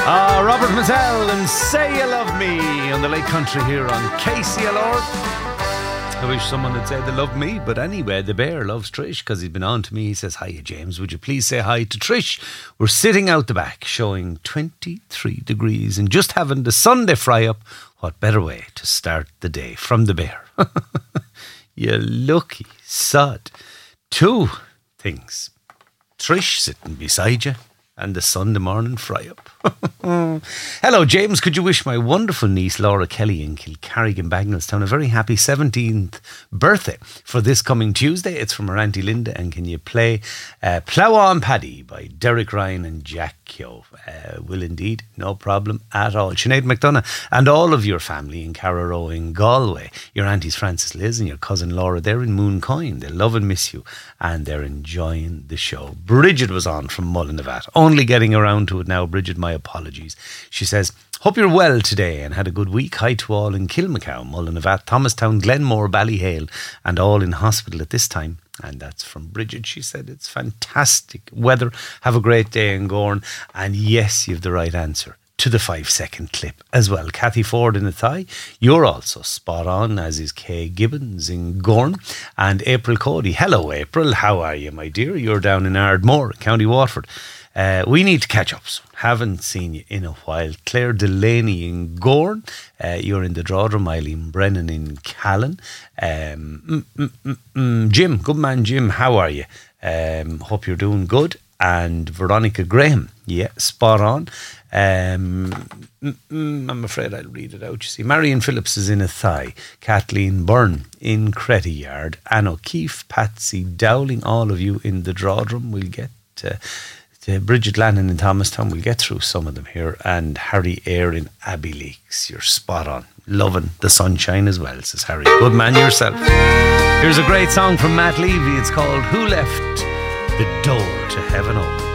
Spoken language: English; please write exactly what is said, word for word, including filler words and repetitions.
Ah, Robert Mazzell and Say You Love Me on the Lake Country here on K C L R. I wish someone had said they love me, but anyway, the bear loves Trish because he's been on to me. He says, "Hiya, James, would you please say hi to Trish? We're sitting out the back showing twenty-three degrees and just having the Sunday fry up. What better way to start the day?" From the bear. You lucky sod. Two things. Trish sitting beside you and the Sunday morning fry up. Hello, James. Could you wish my wonderful niece Laura Kelly in Kilcarrigan, Bagnallstown, a very happy seventeenth birthday for this coming Tuesday? It's from her Auntie Linda. And can you play uh, Plough On Paddy by Derek Ryan and Jack Keogh? Uh, will indeed, no problem at all. Sinead McDonough and all of your family in Carraroe in Galway. Your aunties Frances Liz and your cousin Laura, they're in Mooncoin. They love and miss you and they're enjoying the show. Bridget was on from Mullinavat. Only getting around to it now. Bridget, my apologies. She says, "Hope you're well today and had a good week. Hi to all in Kilmacow, Mullinavat, Thomastown, Glenmore, Ballyhale and all in hospital at this time." And that's from Bridget. She said it's fantastic weather. Have a great day in Gorn. And yes, you've the right answer to the five second clip as well. Kathy Ford in the thigh. You're also spot on, as is Kay Gibbons in Gorn. And April Cody. Hello, April. How are you, my dear? You're down in Ardmore, County Waterford. Uh, we need to catch up soon. Haven't seen you in a while. Claire Delaney in Gorn. Uh, you're in the Drodrum. Eileen Brennan in Callan. Um, mm, mm, mm, mm, Jim, good man Jim, how are you? Um, hope you're doing good. And Veronica Graham, yeah, spot on. Um, mm, mm, I'm afraid I'll read it out. You see, Marion Phillips is in a thigh. Kathleen Byrne in Cretty Yard. Anne O'Keefe, Patsy Dowling, all of you in the Drodrum. We'll get uh, to Bridget Lannon in Thomastown. We'll get through some of them here. And Harry Eyre in Abbey Leaks. You're spot on. Loving the sunshine as well, says Harry. Good man yourself. Here's a great song from Matt Levy. It's called Who Left the Door to Heaven Open.